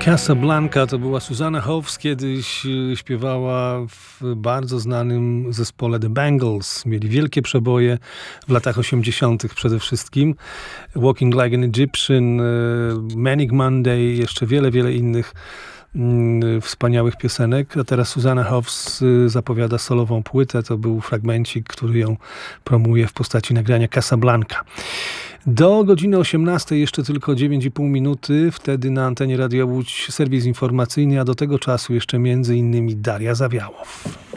Casablanca to była Susanna Hoffs, kiedyś śpiewała w bardzo znanym zespole The Bangles. Mieli wielkie przeboje w latach 80. przede wszystkim. Walking Like an Egyptian, Manic Monday, jeszcze wiele innych wspaniałych piosenek. A teraz Susanna Hoffs zapowiada solową płytę. To był fragmencik, który ją promuje w postaci nagrania Casablanca. Do godziny 18 jeszcze tylko 9,5 minuty. Wtedy na antenie Radia Łódź serwis informacyjny, a do tego czasu jeszcze między innymi Daria Zawiałow.